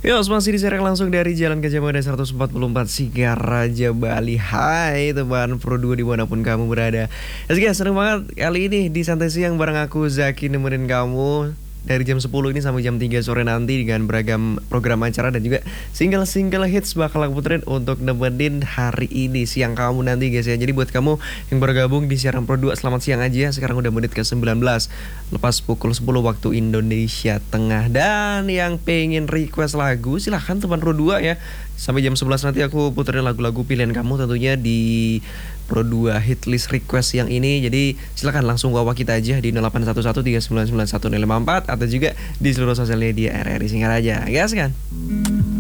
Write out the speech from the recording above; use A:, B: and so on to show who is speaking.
A: Yos, masih disiarkan langsung dari Jalan Gajah Mada 144 Singaraja, Bali. Hai teman Pro 2 dimanapun kamu berada. Guys, seneng banget kali ini di Santai Siang bareng aku Zaki nemenin kamu dari jam 10 ini sampai jam 3 sore nanti dengan beragam program acara dan juga single-single hits bakal aku puterin untuk nemenin hari ini siang kamu nanti guys ya. Jadi buat kamu yang bergabung di siaran Pro 2 selamat siang aja. Sekarang udah menit ke 19 lepas pukul 10 waktu Indonesia Tengah. Dan yang pengen request lagu silahkan teman Pro 2 ya. Sampai jam 11 nanti aku puterin lagu-lagu pilihan kamu tentunya di Pro 2 hit list request yang ini. Jadi silakan langsung bawa kita aja di 0811399154 atau juga di seluruh sosial media RRI Singaraja. Gas kan?